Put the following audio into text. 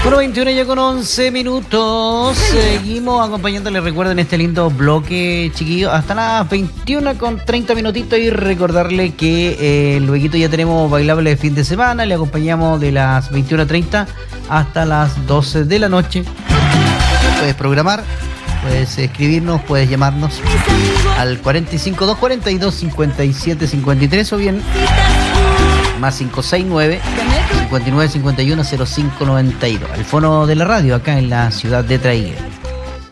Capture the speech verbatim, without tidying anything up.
Bueno, veintiuno ya con once minutos. Seguimos acompañándoles, recuerden, este lindo bloque, chiquillos, hasta las veintiuna con treinta minutitos. Y recordarle que eh, luego ya tenemos bailable de fin de semana. Le acompañamos de las veintiuna treinta hasta las doce de la noche. Puedes programar, puedes escribirnos, puedes llamarnos al cuarenta y cinco, doscientos cuarenta y dos, cincuenta y siete cincuenta y tres o bien más cinco seis nueve, cincuenta y nueve cincuenta y uno, cero cinco noventa y dos, el fono de la radio acá en la ciudad de Traiguera.